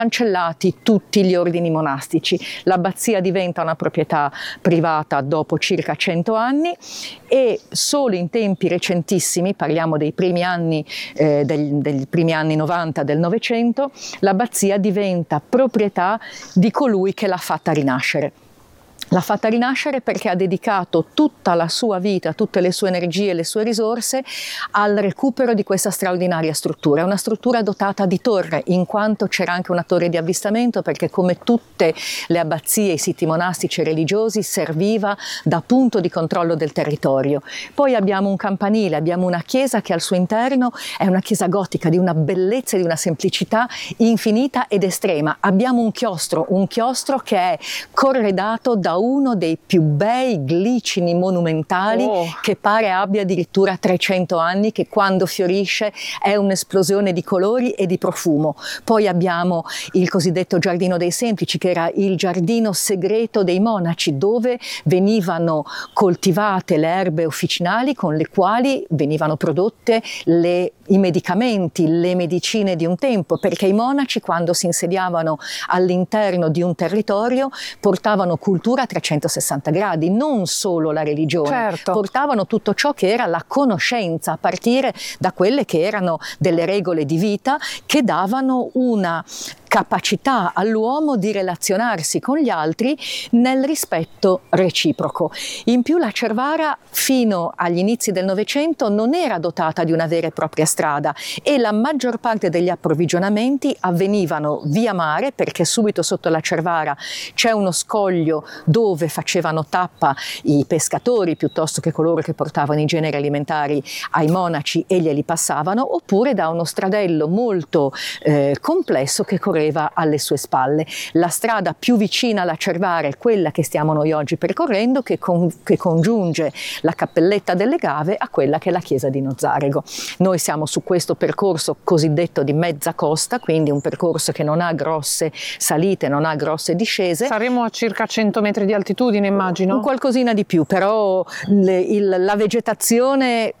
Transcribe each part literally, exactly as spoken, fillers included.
cancellati tutti gli ordini monastici. L'abbazia diventa una proprietà privata dopo circa cento anni e solo in tempi recentissimi, parliamo dei primi anni, eh, del, dei primi anni novanta del Novecento, l'abbazia diventa proprietà di colui che l'ha fatta rinascere. L'ha fatta rinascere perché ha dedicato tutta la sua vita, tutte le sue energie e le sue risorse al recupero di questa straordinaria struttura. È una struttura dotata di torre, in quanto c'era anche una torre di avvistamento, perché come tutte le abbazie, i siti monastici e religiosi, serviva da punto di controllo del territorio. Poi abbiamo un campanile, abbiamo una chiesa che al suo interno è una chiesa gotica di una bellezza e di una semplicità infinita ed estrema. Abbiamo un chiostro, un chiostro che è corredato da uno dei più bei glicini monumentali, oh. che pare abbia addirittura trecento anni, che quando fiorisce è un'esplosione di colori e di profumo. Poi abbiamo il cosiddetto Giardino dei Semplici, che era il giardino segreto dei monaci, dove venivano coltivate le erbe officinali con le quali venivano prodotte le, i medicamenti, le medicine di un tempo, perché i monaci, quando si insediavano all'interno di un territorio, portavano cultura a trecentosessanta gradi, non solo la religione, certo. portavano tutto ciò che era la conoscenza, a partire da quelle che erano delle regole di vita che davano una capacità all'uomo di relazionarsi con gli altri nel rispetto reciproco. In più la Cervara fino agli inizi del Novecento non era dotata di una vera e propria strada e la maggior parte degli approvvigionamenti avvenivano via mare, perché subito sotto la Cervara c'è uno scoglio dove facevano tappa i pescatori piuttosto che coloro che portavano i generi alimentari ai monaci e glieli passavano, oppure da uno stradello molto eh, complesso che correva alle sue spalle. La strada più vicina alla Cervara è quella che stiamo noi oggi percorrendo, che, con, che congiunge la Cappelletta delle Gave a quella che è la chiesa di Nozzarego. Noi siamo su questo percorso cosiddetto di mezza costa, quindi un percorso che non ha grosse salite, non ha grosse discese. Saremo a circa cento metri di altitudine, immagino? Un qualcosina di più, però le, il, la vegetazione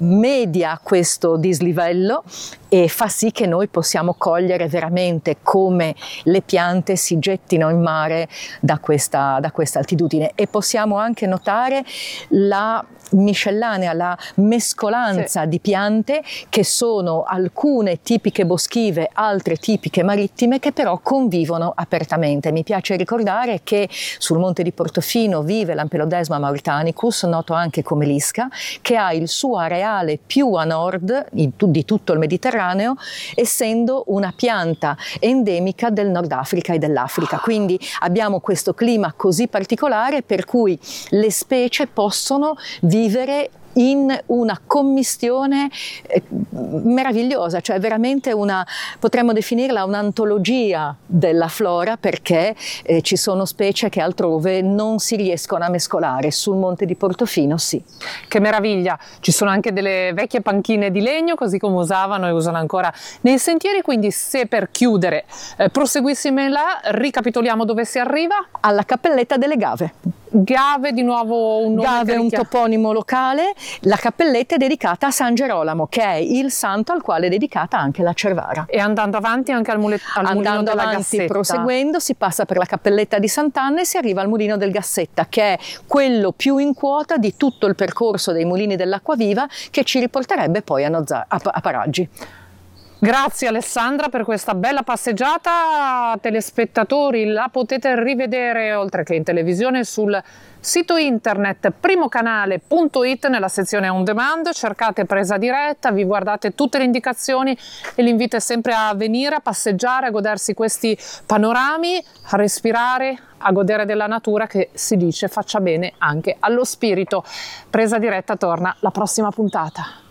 media questo dislivello e fa sì che noi possiamo cogliere veramente come le piante si gettino in mare da questa, da questa altitudine, e possiamo anche notare la miscellanea, la mescolanza sì. di piante, che sono alcune tipiche boschive, altre tipiche marittime, che però convivono apertamente. Mi piace ricordare che sul monte di Portofino vive l'Ampelodesma mauritanicus, noto anche come l'isca, che ha il suo areale più a nord di tutto il Mediterraneo, essendo una pianta endemica del Nord Africa e dell'Africa. Quindi abbiamo questo clima così particolare per cui le specie possono vivere in una commistione eh, meravigliosa, cioè veramente una, potremmo definirla un'antologia della flora, perché eh, ci sono specie che altrove non si riescono a mescolare, sul monte di Portofino sì. Che meraviglia, ci sono anche delle vecchie panchine di legno, così come usavano e usano ancora nei sentieri, quindi se per chiudere eh, proseguissime là, ricapitoliamo dove si arriva? Alla Cappelletta delle Gave. Gave, di nuovo un nome. Gave è un toponimo locale. La cappelletta è dedicata a San Gerolamo, che è il santo al quale è dedicata anche la Cervara. E andando avanti anche al, mule, al andando mulino della avanti, Gassetta. Proseguendo, si passa per la cappelletta di Sant'Anna e si arriva al mulino del Gassetta, che è quello più in quota di tutto il percorso dei mulini dell'Acquaviva, che ci riporterebbe poi a, Nozza, a, a Paraggi. Grazie Alessandra per questa bella passeggiata. Telespettatori, la potete rivedere oltre che in televisione sul sito internet primocanale punto it nella sezione on demand, cercate Presa Diretta, vi guardate tutte le indicazioni e l'invito è sempre a venire a passeggiare, a godersi questi panorami, a respirare, a godere della natura, che si dice faccia bene anche allo spirito. Presa Diretta torna la prossima puntata.